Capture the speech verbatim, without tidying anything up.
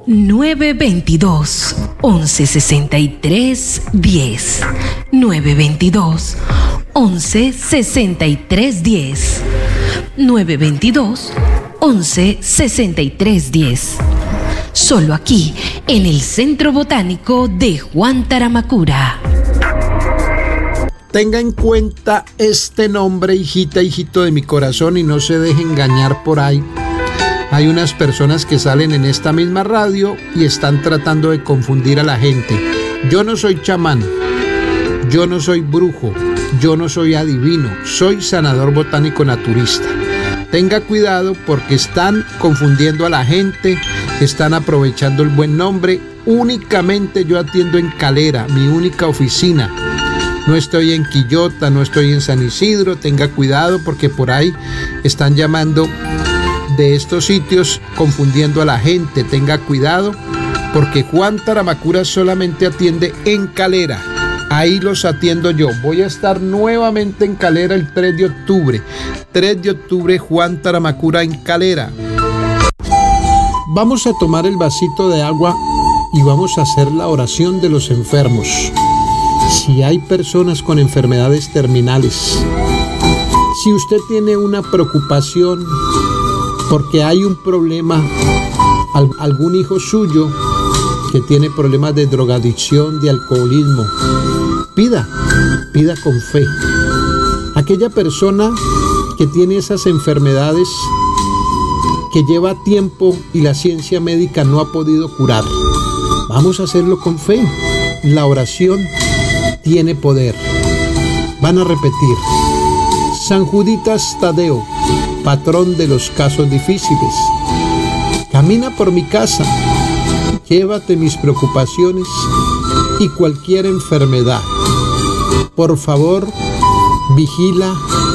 nueve dos dos, once sesenta y tres, diez. nueve dos dos, once sesenta y tres, diez. nueve dos dos, once sesenta y tres, diez. Solo aquí, en el Centro Botánico de Juan Taramacura. Tenga en cuenta este nombre, hijita, hijito de mi corazón, y no se deje engañar por ahí. Hay unas personas que salen en esta misma radio y están tratando de confundir a la gente. Yo no soy chamán, yo no soy brujo, yo no soy adivino, soy sanador botánico naturista. Tenga cuidado porque están confundiendo a la gente, están aprovechando el buen nombre. Únicamente yo atiendo en Calera, mi única oficina. No estoy en Quillota, no estoy en San Isidro. Tenga cuidado porque por ahí están llamando de estos sitios confundiendo a la gente. Tenga cuidado porque Juan Taramacura solamente atiende en Calera. Ahí los atiendo yo. Voy a estar nuevamente en Calera el tres de octubre. tres de octubre, Juan Taramacura en Calera. Vamos a tomar el vasito de agua y vamos a hacer la oración de los enfermos. Si hay personas con enfermedades terminales, si usted tiene una preocupación porque hay un problema, algún hijo suyo que tiene problemas de drogadicción, de alcoholismo, pida, pida con fe. Aquella persona que tiene esas enfermedades que lleva tiempo y la ciencia médica no ha podido curar, vamos a hacerlo con fe. La oración tiene poder. Van a repetir: San Juditas Tadeo, patrón de los casos difíciles, camina por mi casa, llévate mis preocupaciones y cualquier enfermedad. Por favor, vigila